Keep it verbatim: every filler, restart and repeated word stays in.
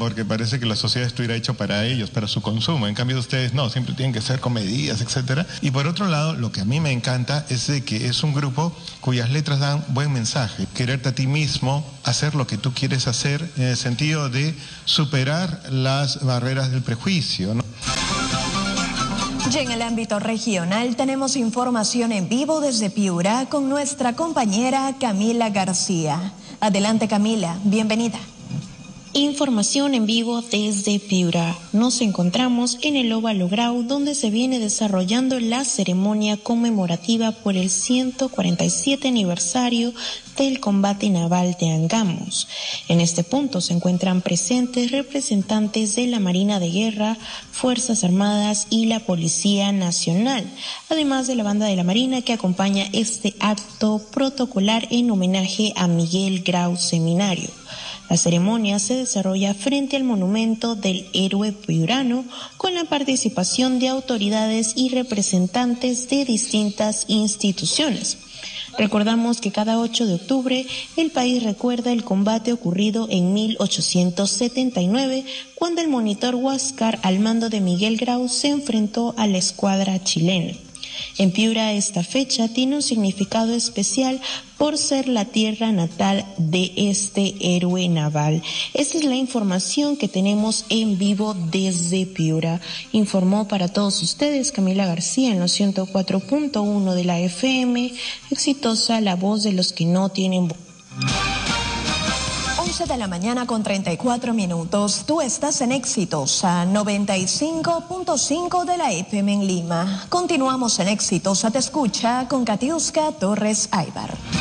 porque parece que la sociedad estuviera hecho para ellos, para su consumo. En cambio ustedes no, siempre tienen que ser con medidas, etcétera. Y por otro lado, lo que a mí me encanta es de que es un grupo cuyas letras dan buen mensaje. Quererte a ti mismo, hacer lo que tú quieres hacer en el sentido de superar las barreras del prejuicio, ¿no? Y en el ámbito regional tenemos información en vivo desde Piura con nuestra compañera Camila García. Adelante, Camila, bienvenida. Información en vivo desde Piura. Nos encontramos en el Óvalo Grau, donde se viene desarrollando la ceremonia conmemorativa por el ciento cuarenta y siete aniversario del combate naval de Angamos. En este punto se encuentran presentes representantes de la Marina de Guerra, Fuerzas Armadas y la Policía Nacional, además de la banda de la Marina que acompaña este acto protocolar en homenaje a Miguel Grau Seminario. La ceremonia se desarrolla frente al monumento del héroe piurano con la participación de autoridades y representantes de distintas instituciones. Recordamos que cada ocho de octubre el país recuerda el combate ocurrido en mil ochocientos setenta y nueve, cuando el monitor Huáscar al mando de Miguel Grau se enfrentó a la escuadra chilena. En Piura esta fecha tiene un significado especial por ser la tierra natal de este héroe naval. Esta es la información que tenemos en vivo desde Piura. Informó para todos ustedes Camila García en los ciento cuatro punto uno de la F M, exitosa, la voz de los que no tienen voz. once de la mañana con treinta y cuatro minutos. Tú estás en Exitosa noventa y cinco punto cinco de la F M en Lima. Continuamos en Exitosa Te Escucha con Katiuska Torres Aybar.